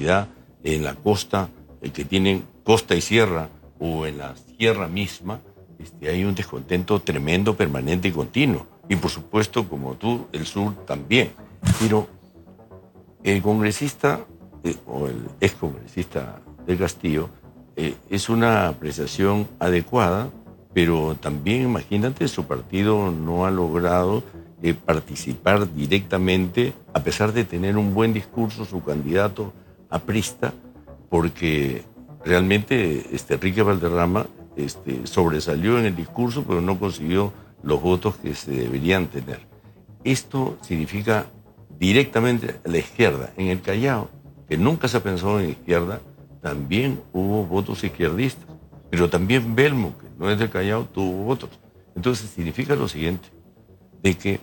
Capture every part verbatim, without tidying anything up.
cantidad en la costa, eh, que tienen costa y sierra, o en la sierra misma, este, hay un descontento tremendo, permanente y continuo. Y por supuesto, como tú, el sur también. Pero el congresista, eh, o el excongresista del Castillo, eh, es una apreciación adecuada, pero también, imagínate, su partido no ha logrado eh, participar directamente, a pesar de tener un buen discurso, su candidato aprista, porque realmente este, Enrique Valderrama este, sobresalió en el discurso, pero no consiguió los votos que se deberían tener. Esto significa directamente a la izquierda. En el Callao, que nunca se ha pensado en izquierda, también hubo votos izquierdistas. Pero también Belmo, que no es del Callao, tuvo votos. Entonces significa lo siguiente, de que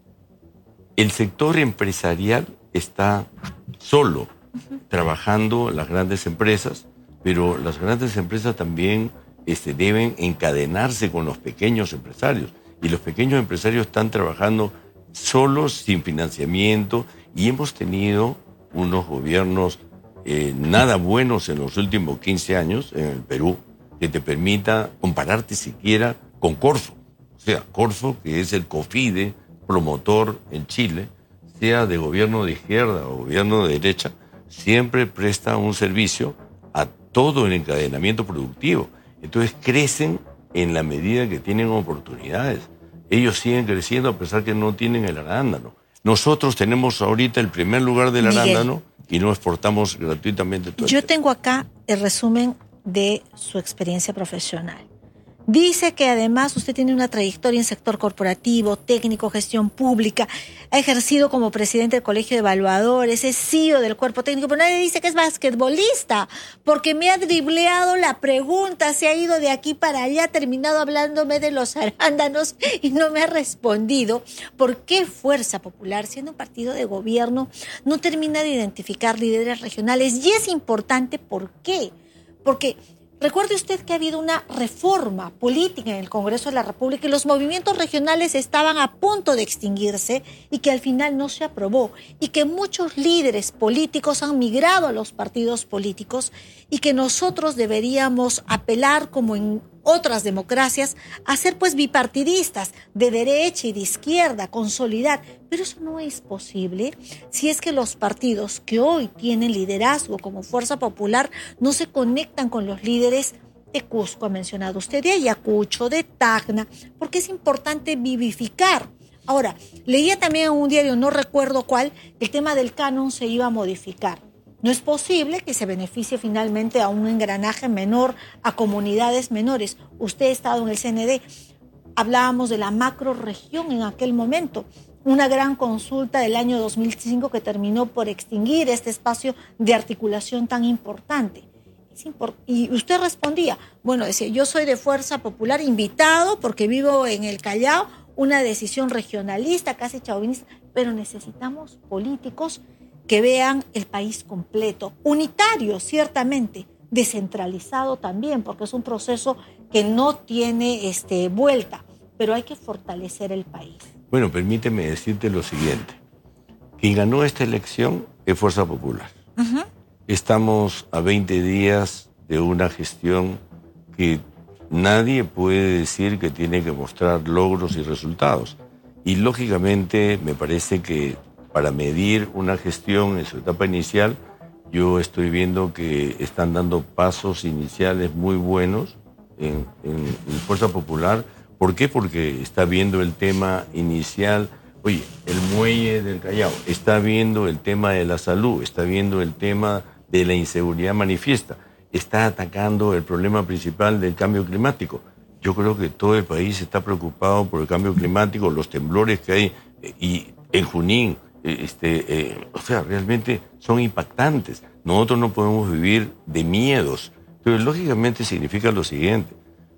el sector empresarial está solo trabajando las grandes empresas, pero las grandes empresas también este, deben encadenarse con los pequeños empresarios. Y los pequeños empresarios están trabajando solos, sin financiamiento, y hemos tenido unos gobiernos eh, nada buenos en los últimos quince años en el Perú, que te permita compararte siquiera con Corfo. O sea, Corfo, que es el COFIDE, promotor en Chile, sea de gobierno de izquierda o gobierno de derecha, siempre presta un servicio a todo el encadenamiento productivo. Entonces crecen en la medida que tienen oportunidades. Ellos siguen creciendo a pesar que no tienen el arándano. Nosotros tenemos ahorita el primer lugar del Miguel, arándano y no exportamos gratuitamente todo. Yo tengo acá el resumen de su experiencia profesional. Dice que además usted tiene una trayectoria en sector corporativo, técnico, gestión pública, ha ejercido como presidente del Colegio de Evaluadores, es C E O del cuerpo técnico, pero nadie dice que es basquetbolista, porque me ha dribleado la pregunta, se ha ido de aquí para allá, ha terminado hablándome de los arándanos y no me ha respondido por qué Fuerza Popular, siendo un partido de gobierno, no termina de identificar líderes regionales. Y es importante, ¿por qué? Porque recuerde usted que ha habido una reforma política en el Congreso de la República y los movimientos regionales estaban a punto de extinguirse y que al final no se aprobó, y que muchos líderes políticos han migrado a los partidos políticos, y que nosotros deberíamos apelar, como en otras democracias, a ser pues bipartidistas, de derecha y de izquierda, consolidar. Pero eso no es posible si es que los partidos que hoy tienen liderazgo como Fuerza Popular no se conectan con los líderes de Cusco, ha mencionado usted, de Ayacucho, de Tacna, porque es importante vivificar. Ahora, leía también en un diario, no recuerdo cuál, el tema del canon se iba a modificar. No es posible que se beneficie finalmente a un engranaje menor, a comunidades menores. Usted ha estado en el C N D. Hablábamos de la macroregión en aquel momento. Una gran consulta del año dos mil cinco que terminó por extinguir este espacio de articulación tan importante. Es import- y usted respondía, bueno, decía, yo soy de Fuerza Popular, invitado porque vivo en el Callao, una decisión regionalista, casi chauvinista, pero necesitamos políticos que vean el país completo, unitario ciertamente, descentralizado también, porque es un proceso que no tiene este, vuelta, pero hay que fortalecer el país. Bueno, permíteme decirte lo siguiente. Quien ganó esta elección es Fuerza Popular. Uh-huh. Estamos a veinte días de una gestión que nadie puede decir que tiene que mostrar logros y resultados. Y lógicamente me parece que para medir una gestión en su etapa inicial, yo estoy viendo que están dando pasos iniciales muy buenos en, en, en Fuerza Popular. ¿Por qué? Porque está viendo el tema inicial, oye, el muelle del Callao, está viendo el tema de la salud, está viendo el tema de la inseguridad manifiesta, está atacando el problema principal del cambio climático. Yo creo que todo el país está preocupado por el cambio climático, los temblores que hay, y en Junín, este, eh, o sea, realmente son impactantes. Nosotros no podemos vivir de miedos. Pero lógicamente significa lo siguiente.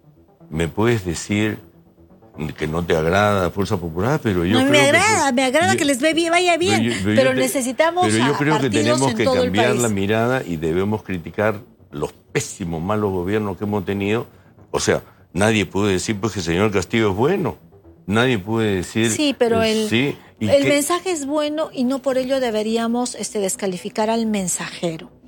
Me puedes decir que no te agrada Fuerza Popular, pero yo no, creo me agrada, que, me agrada yo, que les ve, vaya bien, pero, yo, pero, pero yo te, necesitamos pero yo creo que tenemos que cambiar la país. mirada y debemos criticar los pésimos, malos gobiernos que hemos tenido. O sea, nadie puede decir pues que el señor Castillo es bueno. Nadie puede decir... Sí, pero eh, el, sí, el que, mensaje es bueno y no por ello deberíamos este, descalificar al mensajero.